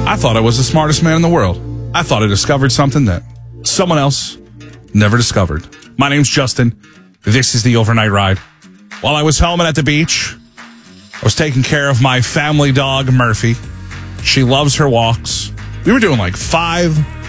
I thought I was the smartest man in the world. I thought I discovered something that someone else never discovered. My name's Justin. This is the Overnight Ride. While I was home and at the beach, I was taking care of my family dog, Murphy. She loves her walks. We were doing like 5